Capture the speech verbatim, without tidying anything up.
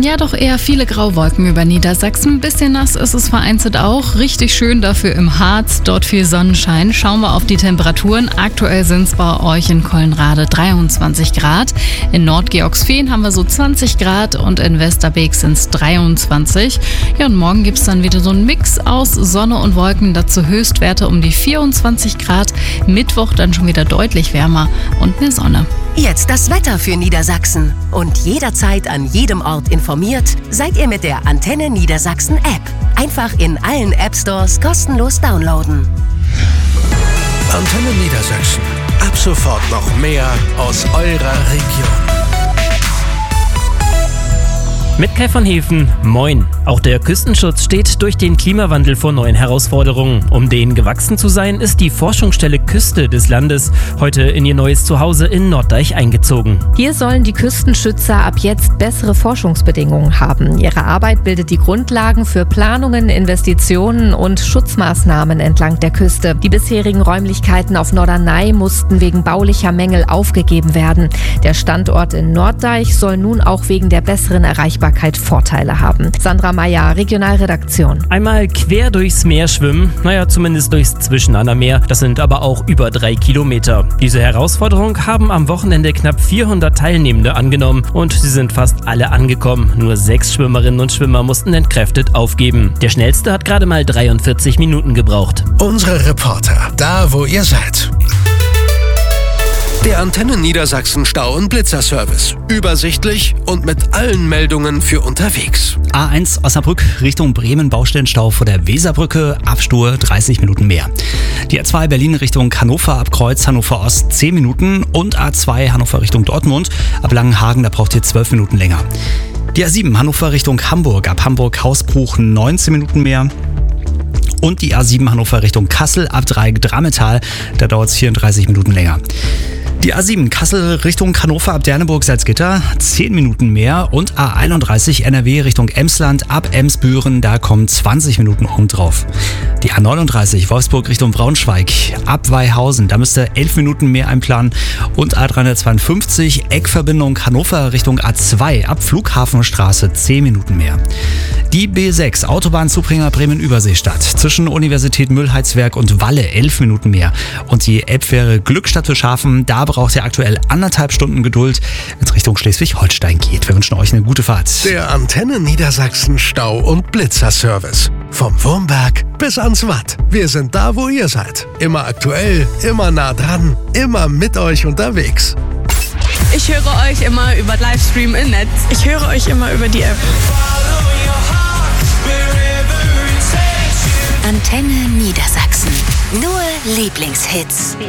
Ja, doch eher viele Grauwolken über Niedersachsen. Ein bisschen nass ist es vereinzelt auch. Richtig schön dafür im Harz, dort viel Sonnenschein. Schauen wir auf die Temperaturen. Aktuell sind es bei euch in Collenrade dreiundzwanzig Grad. In Nordgeorgsfehn haben wir so zwanzig Grad und in Westerbeek sind es dreiundzwanzig. Ja, und morgen gibt es dann wieder so einen Mix aus Sonne und Wolken. Dazu Höchstwerte um die vierundzwanzig Grad. Mittwoch dann schon wieder deutlich wärmer und mehr Sonne. Jetzt das Wetter für Niedersachsen. Und jederzeit an jedem Ort informiert seid ihr mit der Antenne Niedersachsen App. Einfach in allen App Stores kostenlos downloaden. Antenne Niedersachsen. Ab sofort noch mehr aus eurer Region. Mit Kai von Hefen, moin. Auch der Küstenschutz steht durch den Klimawandel vor neuen Herausforderungen. Um denen gewachsen zu sein, ist die Forschungsstelle Küste des Landes heute in ihr neues Zuhause in Norddeich eingezogen. Hier sollen die Küstenschützer ab jetzt bessere Forschungsbedingungen haben. Ihre Arbeit bildet die Grundlagen für Planungen, Investitionen und Schutzmaßnahmen entlang der Küste. Die bisherigen Räumlichkeiten auf Norderney mussten wegen baulicher Mängel aufgegeben werden. Der Standort in Norddeich soll nun auch wegen der besseren Erreichbarkeit Vorteile haben. Sandra Meyer, Regionalredaktion. Einmal quer durchs Meer schwimmen, naja, zumindest durchs Zwischenahner Meer. Das sind aber auch über drei Kilometer. Diese Herausforderung haben am Wochenende knapp vierhundert Teilnehmende angenommen und sie sind fast alle angekommen. Nur sechs Schwimmerinnen und Schwimmer mussten entkräftet aufgeben. Der schnellste hat gerade mal dreiundvierzig Minuten gebraucht. Unsere Reporter, da wo ihr seid. Der Antenne Niedersachsen Stau- und Blitzerservice. Übersichtlich und mit allen Meldungen für unterwegs. A eins Osnabrück Richtung Bremen, Baustellenstau vor der Weserbrücke, Abstur dreißig Minuten mehr. Die A zwei Berlin Richtung Hannover ab Kreuz, Hannover Ost zehn Minuten und A zwei Hannover Richtung Dortmund ab Langenhagen, da braucht ihr zwölf Minuten länger. Die A sieben Hannover Richtung Hamburg ab Hamburg Hausbruch neunzehn Minuten mehr. Und die A sieben Hannover Richtung Kassel ab Dreieck Drammetal, da dauert es vierunddreißig Minuten länger. Die A sieben Kassel Richtung Hannover ab Derneburg-Salzgitter, zehn Minuten mehr. Und A einunddreißig N R W Richtung Emsland ab Emsbüren, da kommen zwanzig Minuten oben drauf. Die A neununddreißig Wolfsburg Richtung Braunschweig ab Weihausen, da müsst ihr elf Minuten mehr einplanen. Und A dreihundertzweiundfünfzig Eckverbindung Hannover Richtung A zwei ab Flughafenstraße, zehn Minuten mehr. Die B sechs Autobahnzubringer Bremen-Überseestadt zwischen Universität Müllheizwerk und Walle, elf Minuten mehr. Und die Elbfähre Glückstadt-Fischhafen, da braucht ihr aktuell anderthalb Stunden Geduld, wenn es Richtung Schleswig-Holstein geht. Wir wünschen euch eine gute Fahrt. Der Antenne Niedersachsen Stau- und Blitzerservice. Vom Wurmberg bis ans Watt. Wir sind da, wo ihr seid. Immer aktuell, immer nah dran, immer mit euch unterwegs. Ich höre euch immer über Livestream im Netz. Ich höre euch immer über die App. Antenne Niedersachsen. Nur Lieblingshits.